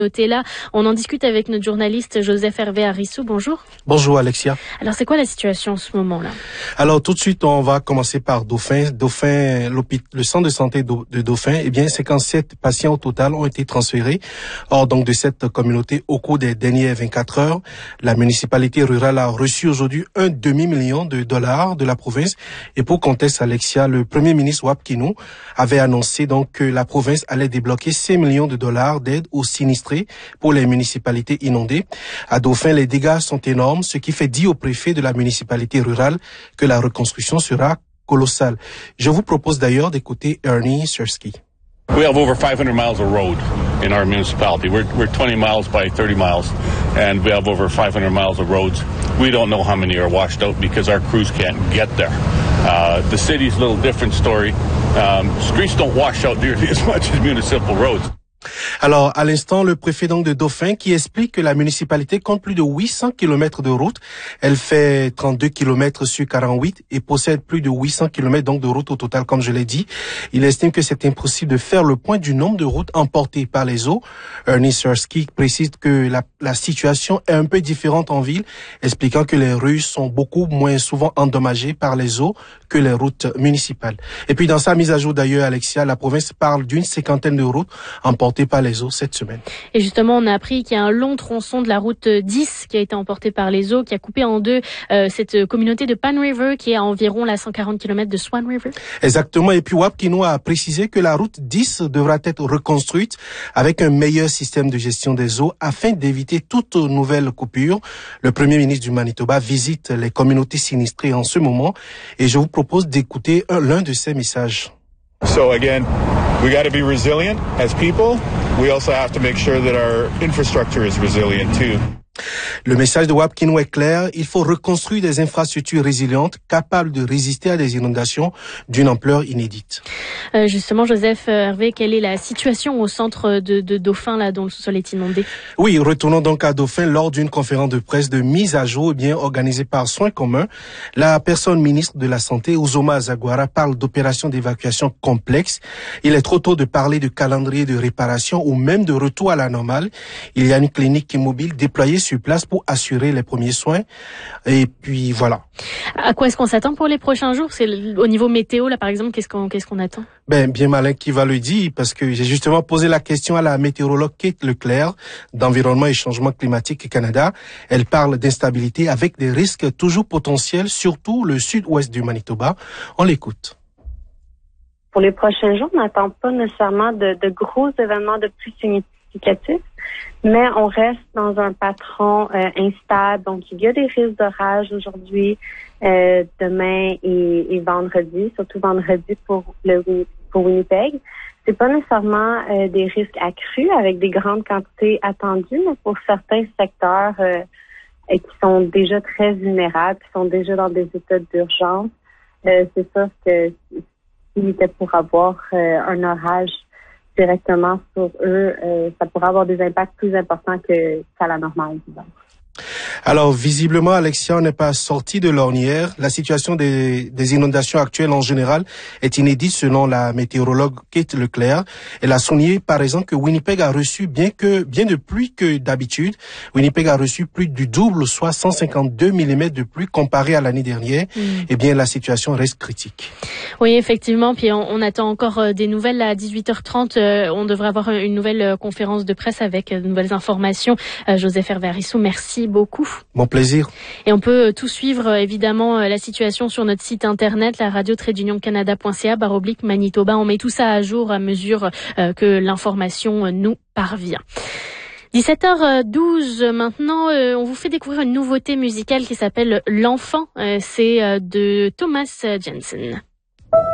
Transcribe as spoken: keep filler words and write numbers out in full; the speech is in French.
Là, on en discute avec notre journaliste Joseph Hervé Arissou. Bonjour. Bonjour Alexia. Alors c'est quoi la situation en ce moment-là? Alors tout de suite, on va commencer par Dauphin. Dauphin, le centre de santé de Dauphin, eh bien cinquante-sept patients au total ont été transférés hors donc de cette communauté au cours des dernières vingt-quatre heures. La municipalité rurale a reçu aujourd'hui un demi-million de dollars de la province. Et pour contexte, Alexia, le premier ministre Wap Kinou avait annoncé donc que la province allait débloquer cinq millions de dollars d'aide aux sinistrés pour les municipalités inondées. À Dauphin, les dégâts sont énormes, ce qui fait dire au préfet de la municipalité rurale que la reconstruction sera colossale. Je vous propose d'ailleurs d'écouter Ernie Sersky. We have over five hundred miles of road in our municipality. We're, we're twenty miles by thirty miles, and we have over five hundred miles of roads. We don't know how many are washed out because our crews can't get there. Uh, the city's a little different story. Um, streets don't wash out nearly as much as municipal roads. Alors, à l'instant, le préfet donc de Dauphin qui explique que la municipalité compte plus de huit cents kilomètres de route. Elle fait trente-deux kilomètres sur quarante-huit et possède plus de huit cents kilomètres donc de route au total, comme je l'ai dit. Il estime que c'est impossible de faire le point du nombre de routes emportées par les eaux. Ernie Sersky précise que la, la situation est un peu différente en ville, expliquant que les rues sont beaucoup moins souvent endommagées par les eaux que les routes municipales. Et puis, dans sa mise à jour d'ailleurs, Alexia, la province parle d'une cinquantaine de routes emportées par les eaux cette semaine. Et justement, on a appris qu'il y a un long tronçon de la route dix qui a été emporté par les eaux, qui a coupé en deux euh, cette communauté de Pan River qui est à environ la cent quarante kilomètres de Swan River. Exactement. Et puis Wap Kinou a précisé que la route dix devra être reconstruite avec un meilleur système de gestion des eaux afin d'éviter toute nouvelle coupure. Le premier ministre du Manitoba visite les communautés sinistrées en ce moment et je vous propose d'écouter un, l'un de ses messages. So again, we got to be resilient as people. We also have to make sure that our infrastructure is resilient too. Le message de Wap Kinou est clair. Il faut reconstruire des infrastructures résilientes capables de résister à des inondations d'une ampleur inédite. Euh, justement, Joseph Hervé, quelle est la situation au centre de, de Dauphin, là, dont le sous-sol est inondé? Oui, retournons donc à Dauphin lors d'une conférence de presse de mise à jour, bien organisée par Soins communs. La personne ministre de la Santé, Uzoma Azagwara, parle d'opérations d'évacuation complexes. Il est trop tôt de parler de calendrier de réparation ou même de retour à la normale. Il y a une clinique mobile déployée sur place pour assurer les premiers soins. Et puis voilà. À quoi est-ce qu'on s'attend pour les prochains jours? C'est au niveau météo, là, par exemple, qu'est-ce qu'on, qu'est-ce qu'on attend? Ben, bien malin qui va le dire, parce que j'ai justement posé la question à la météorologue Kate Leclerc d'Environnement et Changement Climatique Canada. Elle parle d'instabilité avec des risques toujours potentiels, surtout le sud-ouest du Manitoba. On l'écoute. Pour les prochains jours, on n'attend pas nécessairement de, de gros événements de pluie significatifs, mais on reste dans un patron euh, instable. Donc, il y a des risques d'orage aujourd'hui, euh, demain et, et vendredi, surtout vendredi pour le pour Winnipeg. C'est pas nécessairement euh, des risques accrus avec des grandes quantités attendues, mais pour certains secteurs euh, qui sont déjà très vulnérables, qui sont déjà dans des états d'urgence, euh, c'est sûr que s'il était pour avoir euh, un orage directement sur eux, euh, ça pourrait avoir des impacts plus importants que, qu'à la normale, disons. Alors, visiblement, Alexia, on n'est pas sorti de l'ornière. La situation des, des inondations actuelles en général est inédite selon la météorologue Kate Leclerc. Elle a souligné, par exemple, que Winnipeg a reçu bien que, bien de pluie que d'habitude. Winnipeg a reçu plus du double, soit cent cinquante-deux millimètres de pluie comparé à l'année dernière. Mm. Eh bien, la situation reste critique. Oui, effectivement. Puis on, on attend encore des nouvelles à dix-huit heures trente. Euh, on devrait avoir une nouvelle conférence de presse avec de nouvelles informations. Euh, Joseph Hervé Arissou, merci beaucoup. Mon plaisir. Et on peut tout suivre, évidemment, la situation sur notre site internet, la radio trait d'union canada point c a, barre oblique Manitoba. On met tout ça à jour à mesure euh, que l'information nous parvient. dix-sept heures douze maintenant, euh, on vous fait découvrir une nouveauté musicale qui s'appelle L'Enfant. Euh, c'est euh, de Thomas Jensen.